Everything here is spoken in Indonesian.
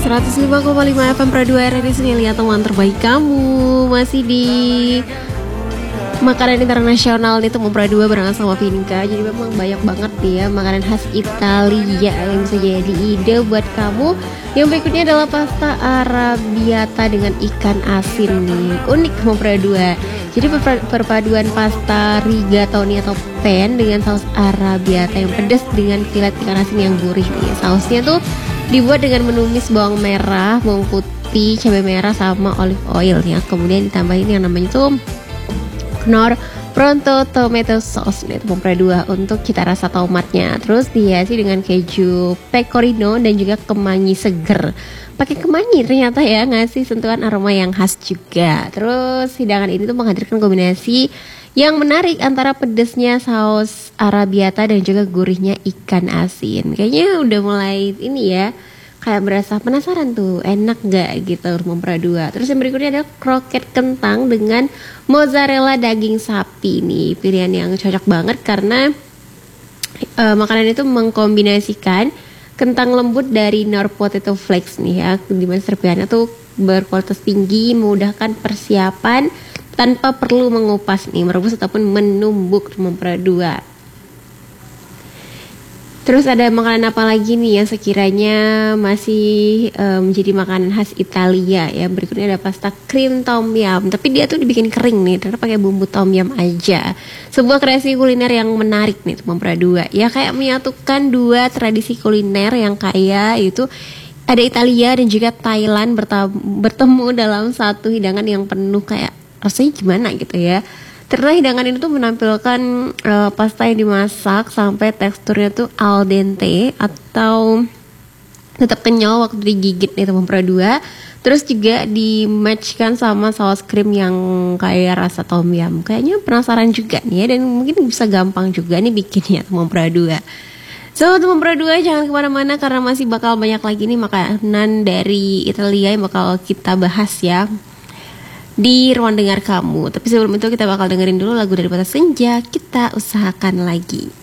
105,5 FM Pro 2 RRI sini, lihat teman terbaik kamu. Masih di makanan internasional nih teman Pro 2 barengan sama Vinka. Jadi memang banyak banget nih ya makanan khas Italia yang bisa jadi ide buat kamu. Yang berikutnya adalah pasta arrabbiata dengan ikan asin nih. Unik teman Pro 2. Jadi perpaduan pasta rigatoni atau pen dengan saus arrabbiata yang pedas dengan filet ikan asin yang gurih nih. Sausnya tuh dibuat dengan menumis bawang merah, bawang putih, cabai merah sama olive oil ya. Kemudian ditambahin yang namanya tuh Knorr Pronto Tomato Sauce nih teman Pro 2 untuk cita rasa tomatnya. Terus dihiasi dengan keju pecorino dan juga kemangi seger. Pakai kemangi ternyata ya, ngasih sentuhan aroma yang khas juga. Terus hidangan ini tuh menghadirkan kombinasi yang menarik antara pedasnya saus arrabbiata dan juga gurihnya ikan asin. Kayaknya udah mulai ini ya, kayak berasa penasaran tuh, enak gak gitu teman Pro 2. Terus yang berikutnya adalah kroket kentang dengan mozzarella daging sapi nih. Pilihan yang cocok banget karena makanan itu mengkombinasikan kentang lembut dari Knorr Potato Flakes nih ya, dimana serpihannya tuh berkualitas tinggi, memudahkan persiapan tanpa perlu mengupas nih, merebus ataupun menumbuk teman Pro 2. Terus ada makanan apa lagi nih yang sekiranya masih menjadi makanan khas Italia ya. Berikutnya ada pasta cream tom yum, tapi dia tuh dibikin kering nih, ternyata pakai bumbu tom yum aja. Sebuah kreasi kuliner yang menarik nih teman Pro 2. Ya kayak menyatukan dua tradisi kuliner yang kaya, itu ada Italia dan juga Thailand bertemu dalam satu hidangan yang penuh kayak rasanya gimana gitu ya. Ternyata hidangan ini tuh menampilkan pasta yang dimasak sampai teksturnya tuh al dente atau tetap kenyal waktu digigit nih teman Pro 2. Terus juga di-matchkan sama saus krim yang kayak rasa tom yum. Kayaknya penasaran juga nih ya, dan mungkin bisa gampang juga nih bikinnya teman Pro 2. So teman Pro 2 jangan kemana-mana karena masih bakal banyak lagi nih makanan dari Italia yang bakal kita bahas ya di ruang dengar kamu. Tapi sebelum itu kita bakal dengerin dulu lagu dari Batas Senja, Kita Usahakan Lagi.